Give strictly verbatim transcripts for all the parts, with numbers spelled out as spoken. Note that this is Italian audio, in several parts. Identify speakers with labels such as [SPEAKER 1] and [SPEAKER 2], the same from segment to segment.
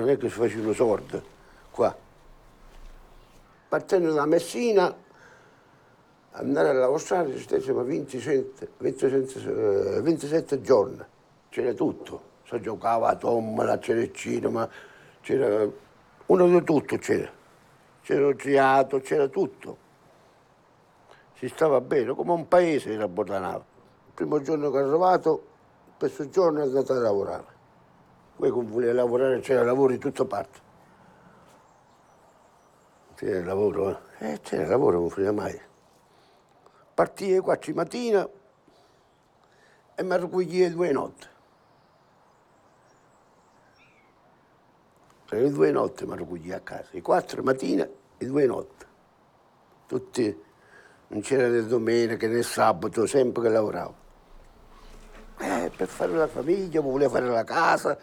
[SPEAKER 1] non è che si facevano sordi qua. Partendo da Messina, andare all'Australia ci stessimo ventisette, ventisette, ventisette giorni. C'era tutto. Si giocava a tombola, c'era il cinema, c'era uno di tutto c'era. C'era il teatro, c'era tutto. Si stava bene, come un paese era Bordanava. Il primo giorno che è arrivato, questo giorno è andato a lavorare. Poi come voleva lavorare c'era lavoro in tutte parti. C'era lavoro, eh? Eh, c'era lavoro, non frega mai. Partii alle quattro di mattina e mi raccoglieva due notti. Le due notti mi raccoglieva a casa, le quattro mattina e due notti. Tutti, non c'era né domenica né sabato, sempre che lavoravo. Eh, per fare la famiglia, volevo fare la casa.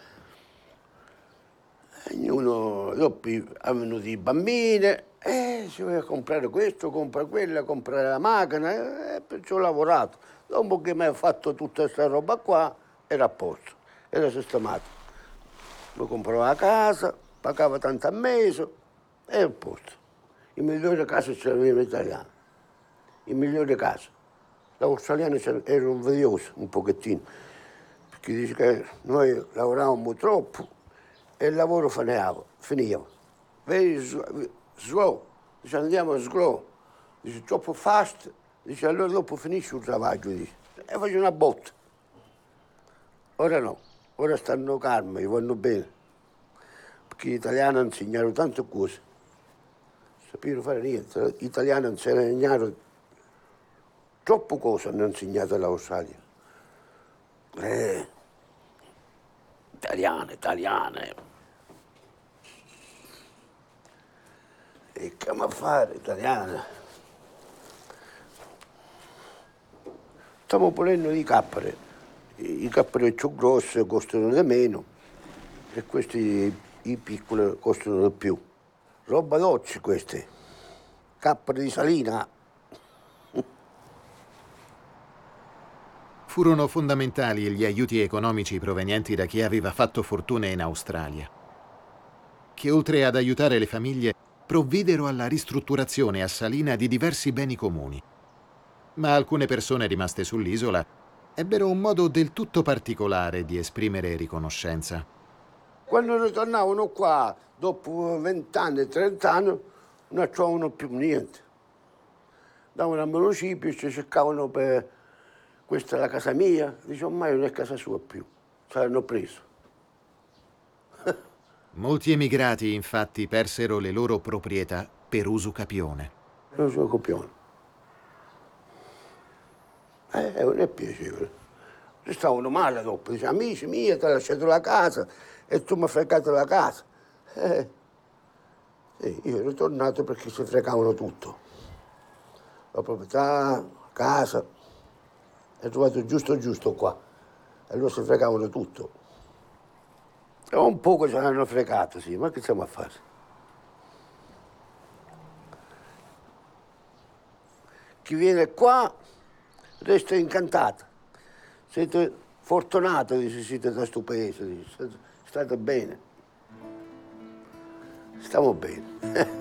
[SPEAKER 1] Ognuno, dopo avevano dei bambini, eh, si voleva comprare questo, comprare quello, comprare la macchina, eh, perciò ho lavorato. Dopo che mi ha fatto tutta questa roba qua, era a posto, era sistemato. Mi compravo la casa, pagava tanto al mese, era a posto. I migliori case ce l'avevano italiani, i migliori case. L'australiano era invidioso un pochettino, perché dice che noi lavoravamo troppo e il lavoro finiva. finiva. Very slow, dice andiamo slow, dice troppo fast, dice allora dopo finisce il lavoro, dice. E faccio una botta. Ora no, ora stanno calmi, vanno bene, perché gli italiani hanno insegnato tante cose, non sapevano fare niente, gli italiani hanno insegnato troppe cose, hanno insegnato all'Australia. Eh, italiane, italiane. E che ma fare, italiana? Stiamo ponendo i capperi. I capperi più grossi costano di meno e questi i piccoli costano di più. Roba dolce queste. Capperi di salina.
[SPEAKER 2] Furono fondamentali gli aiuti economici provenienti da chi aveva fatto fortuna in Australia, che oltre ad aiutare le famiglie provvidero alla ristrutturazione a Salina di diversi beni comuni. Ma alcune persone rimaste sull'isola ebbero un modo del tutto particolare di esprimere riconoscenza.
[SPEAKER 1] Quando ritornavano qua, dopo vent'anni, trent'anni, non trovavano più niente. Davano al municipio, ci cercavano per questa è la casa mia, dice ormai non è casa sua più, ci hanno preso.
[SPEAKER 2] Molti emigrati, infatti, persero le loro proprietà per usucapione.
[SPEAKER 1] Usucapione. Eh, non è piacevole. Stavano male dopo, dice amici miei, ti ho lasciato la casa e tu mi hai fregato la casa. Eh, sì, io ero tornato perché si fregavano tutto. La proprietà, la casa, è trovato giusto giusto qua. E allora si fregavano tutto. E un poco ce l'hanno fregato, sì, ma che stiamo a fare? Chi viene qua resta incantato. Siete fortunati, dice, siete da questo paese, dice, state bene. Stiamo bene.